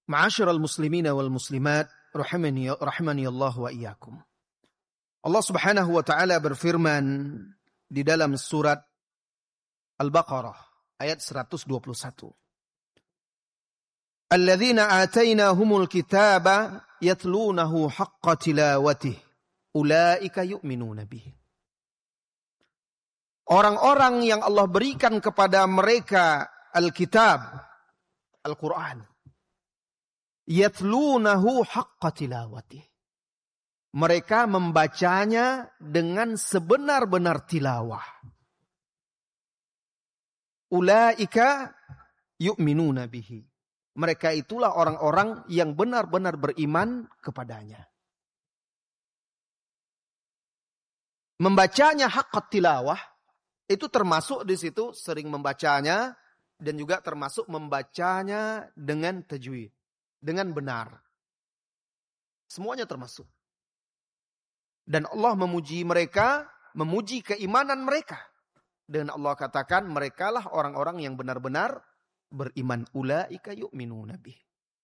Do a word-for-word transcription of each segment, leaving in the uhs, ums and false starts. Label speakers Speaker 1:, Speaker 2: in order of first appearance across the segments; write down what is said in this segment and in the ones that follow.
Speaker 1: Ma'asyiral muslimina wal muslimat rahimani rahimani Allah wa iyyakum. Allah Subhanahu wa taala berfirman di dalam surat Al-Baqarah ayat seratus dua puluh satu. Alladzina atainahumul kitaba yatlunahu haqqa tilawatih ulaika yu'minuna bih. Orang-orang yang Allah berikan kepada mereka Al-Kitab, Al-Quran, yatlunahu haqqa tilawatih. Mereka membacanya dengan sebenar-benar tilawah. Ulaika yu'minuna bihi. Mereka itulah orang-orang yang benar-benar beriman kepadanya. Membacanya haqqa tilawah itu termasuk di situ sering membacanya dan juga termasuk membacanya dengan tajwid, dengan benar. Semuanya termasuk. Dan Allah memuji mereka, memuji keimanan mereka. Dan Allah katakan merekalah orang-orang yang benar-benar beriman. Ulaika yu'minuna bih.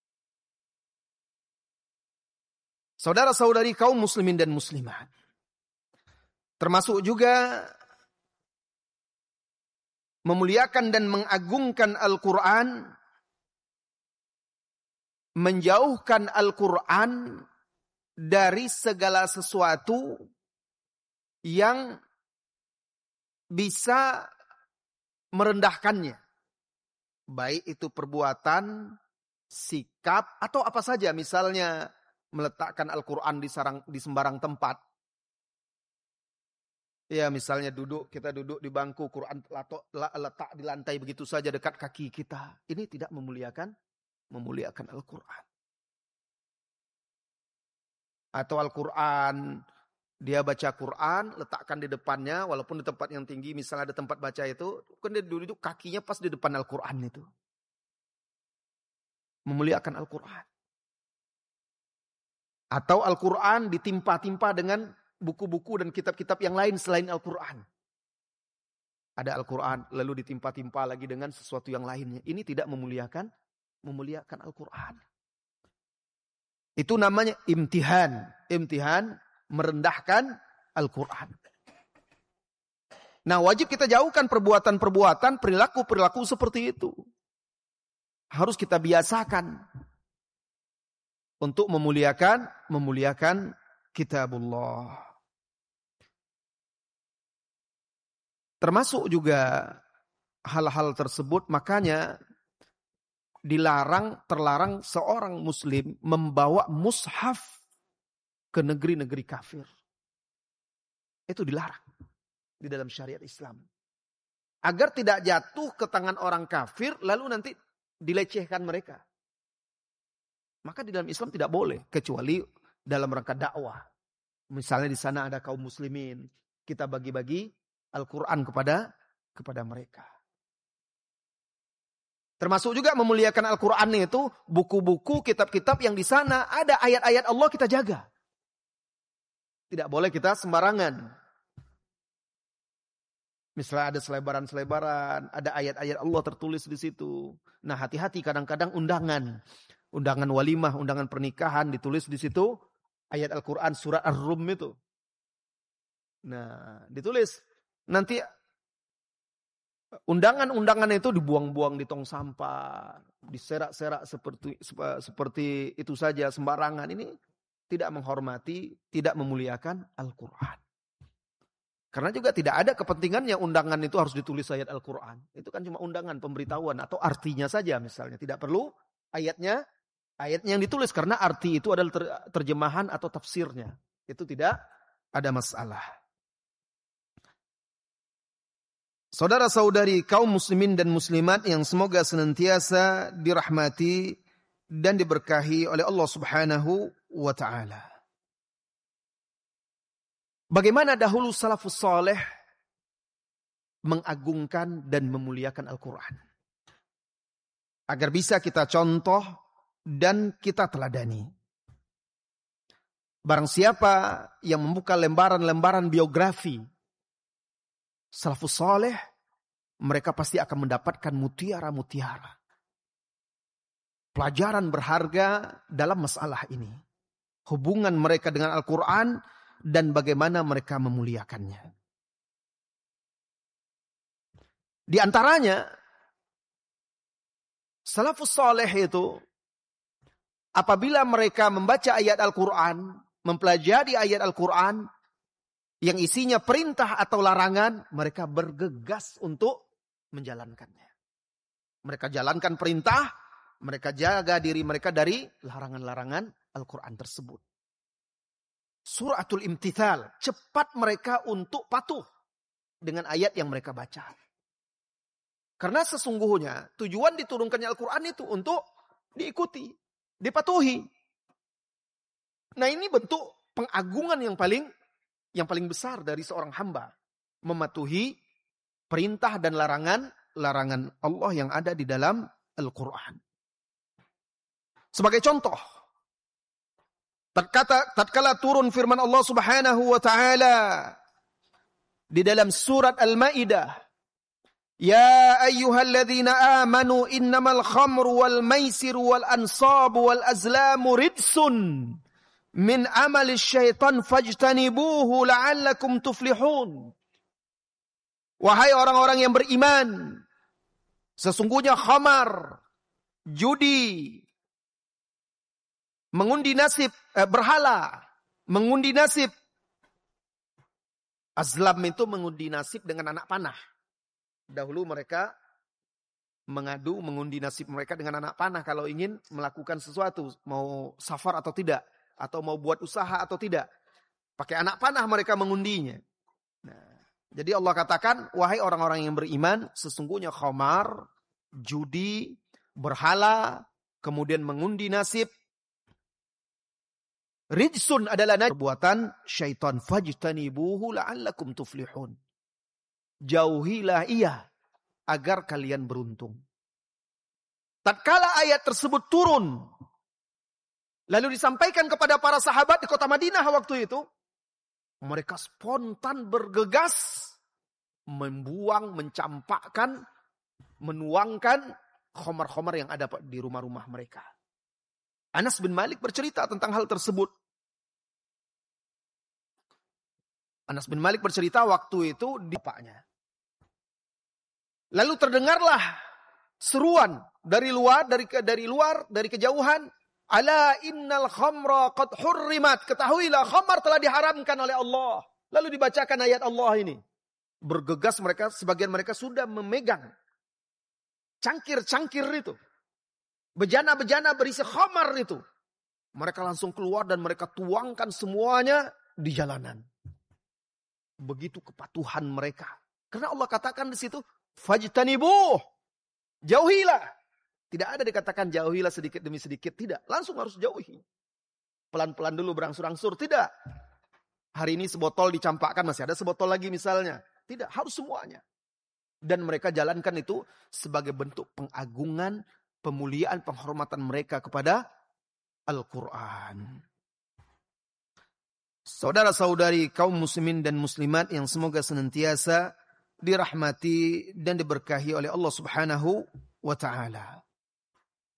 Speaker 1: Saudara-saudari kaum muslimin dan muslimat. Termasuk juga memuliakan dan mengagungkan Al-Quran, menjauhkan Al-Quran dari segala sesuatu yang bisa merendahkannya. Baik itu perbuatan, sikap, atau apa saja. Misalnya meletakkan Al-Quran di, sarang, di sembarang tempat. Ya misalnya duduk, kita duduk di bangku, Quran letak di lantai begitu saja dekat kaki kita. Ini tidak memuliakan, memuliakan Al-Quran. Atau Al-Quran, dia baca Quran, letakkan di depannya, walaupun di tempat yang tinggi, misalnya ada tempat baca itu, kan dia duduk kakinya pas di depan Al-Quran itu. Memuliakan Al-Quran. Atau Al-Quran ditimpa-timpa dengan buku-buku dan kitab-kitab yang lain selain Al-Quran. Ada Al-Quran, lalu ditimpa-timpa lagi dengan sesuatu yang lainnya. Ini tidak memuliakan, memuliakan Al-Quran. Itu namanya imtihan. Imtihan merendahkan Al-Quran. Nah, wajib kita jauhkan perbuatan-perbuatan, perilaku-perilaku seperti itu. Harus kita biasakan untuk memuliakan, memuliakan kitabullah. Termasuk juga hal-hal tersebut, makanya dilarang, terlarang seorang muslim membawa mushaf ke negeri-negeri kafir. Itu dilarang di dalam syariat Islam. Agar tidak jatuh ke tangan orang kafir, lalu nanti dilecehkan mereka. Maka di dalam Islam tidak boleh, kecuali dalam rangka dakwah. Misalnya di sana ada kaum muslimin, kita bagi-bagi Al-Quran kepada kepada mereka. Termasuk juga memuliakan Al-Quran itu buku-buku, kitab-kitab yang di sana ada ayat-ayat Allah kita jaga. Tidak boleh kita sembarangan. Misalnya ada selebaran-selebaran, ada ayat-ayat Allah tertulis di situ. Nah, hati-hati kadang-kadang undangan, undangan walimah, undangan pernikahan ditulis di situ ayat Al-Quran surat Ar-Rum itu. Nah, ditulis. Nanti undangan-undangan itu dibuang-buang di tong sampah, diserak-serak seperti seperti itu saja sembarangan. Ini tidak menghormati, tidak memuliakan Al-Quran. Karena juga tidak ada kepentingannya undangan itu harus ditulis ayat Al-Quran. Itu kan cuma undangan, pemberitahuan atau artinya saja misalnya. Tidak perlu ayatnya, ayatnya yang ditulis karena arti itu adalah ter, terjemahan atau tafsirnya. Itu tidak ada masalah. Saudara-saudari kaum muslimin dan muslimat yang semoga senantiasa dirahmati dan diberkahi oleh Allah Subhanahu wa taala. Bagaimana dahulu salafus saleh mengagungkan dan memuliakan Al-Quran. Agar bisa kita contoh dan kita teladani. Barang siapa yang membuka lembaran-lembaran biografi salafus saleh, mereka pasti akan mendapatkan mutiara-mutiara. pelajaran berharga dalam masalah ini. Hubungan mereka dengan Al-Quran dan bagaimana mereka memuliakannya. Di antaranya, salafus saleh itu apabila mereka membaca ayat Al-Quran, mempelajari ayat Al-Quran yang isinya perintah atau larangan, mereka bergegas untuk menjalankannya. Mereka jalankan perintah, mereka jaga diri mereka dari larangan-larangan Al-Quran tersebut. Suratul imtithal, cepat mereka untuk patuh dengan ayat yang mereka baca. Karena sesungguhnya tujuan diturunkannya Al-Quran itu untuk diikuti, dipatuhi. Nah, ini bentuk pengagungan yang paling yang paling besar dari seorang hamba, mematuhi perintah dan larangan larangan Allah yang ada di dalam Al-Quran. Sebagai contoh, tatkala, tatkala turun firman Allah Subhanahu wa taala di dalam surat Al-Maidah, ya ayyuhalladzina amanu innamal khamru wal maisiru wal ansabu wal azlamu ridsun min amali syaitan fajtanibuhu la'allakum tuflihun. Wahai orang-orang yang beriman, sesungguhnya khamar, judi, mengundi nasib, eh, berhala, mengundi nasib. Azlam itu mengundi nasib dengan anak panah. Dahulu mereka mengadu, mengundi nasib mereka dengan anak panah kalau ingin melakukan sesuatu, mau safar atau tidak, atau mau buat usaha atau tidak. Pakai anak panah mereka mengundinya. Nah, jadi Allah katakan, wahai orang-orang yang beriman, sesungguhnya khamar, judi, berhala, kemudian mengundi nasib, rijsun adalah perbuatan syaitan, fajtanibuhu la'allakum tuflihun. Jauhilah ia agar kalian beruntung. Tatkala ayat tersebut turun, lalu disampaikan kepada para sahabat di kota Madinah waktu itu, mereka spontan bergegas membuang, mencampakkan, menuangkan khamar-khamar yang ada di rumah-rumah mereka. Anas bin Malik bercerita tentang hal tersebut. Anas bin Malik bercerita waktu itu di bapaknya. Lalu terdengarlah seruan dari luar, dari dari luar, dari kejauhan, ala innal khamra qad hurrimat. Ketahuilah khamar telah diharamkan oleh Allah. Lalu dibacakan ayat Allah ini. Bergegas mereka, sebagian mereka sudah memegang cangkir-cangkir itu. Bejana-bejana berisi khamar itu. Mereka langsung keluar dan mereka tuangkan semuanya di jalanan. Begitu kepatuhan mereka. Karena Allah katakan di situ, fajtanibuh. Jauhilah. Tidak ada dikatakan jauhilah sedikit demi sedikit. Tidak. Langsung harus jauhi. Pelan-pelan dulu berangsur-angsur. Tidak. Hari ini sebotol dicampakkan. Masih ada sebotol lagi misalnya. Tidak. Harus semuanya. Dan mereka jalankan itu sebagai bentuk pengagungan, pemuliaan, penghormatan mereka kepada Al-Quran. Saudara-saudari kaum muslimin dan muslimat yang semoga senantiasa dirahmati dan diberkahi oleh Allah Subhanahu wa ta'ala.